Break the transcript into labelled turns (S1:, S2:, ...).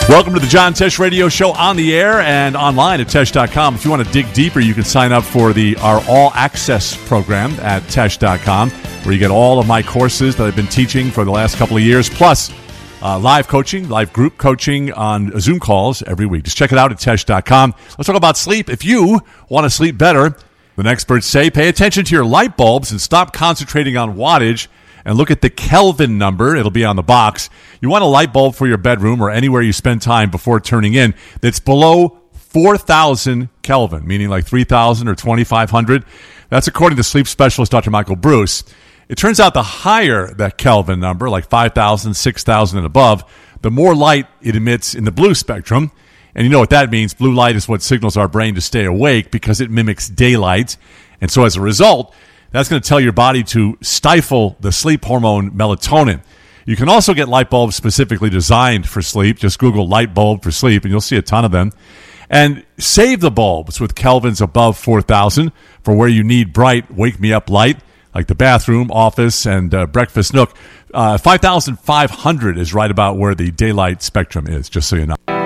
S1: Welcome to the John Tesh Radio Show on the air and online at Tesh.com. If you want to dig deeper, you can sign up for our All Access program at Tesh.com, where you get all of my courses that I've been teaching for the last couple of years, plus live coaching, live group coaching on Zoom calls every week. Just check it out at Tesh.com. Let's talk about sleep. If you want to sleep better, the experts say pay attention to your light bulbs and stop concentrating on wattage and look at the Kelvin number. It'll be on the box. You want a light bulb for your bedroom or anywhere you spend time before turning in that's below 4,000 Kelvin, meaning like 3,000 or 2,500. That's according to sleep specialist Dr. Michael Bruce. It turns out the higher that Kelvin number, like 5,000, 6,000 and above, the more light it emits in the blue spectrum. And you know what that means. Blue light is what signals our brain to stay awake because it mimics daylight. And so as a result, that's going to tell your body to stifle the sleep hormone melatonin. You can also get light bulbs specifically designed for sleep. Just Google light bulb for sleep, and you'll see a ton of them. And save the bulbs with Kelvins above 4,000 for where you need bright, wake-me-up light, like the bathroom, office, and breakfast nook. 5,500 is right about where the daylight spectrum is, just so you know.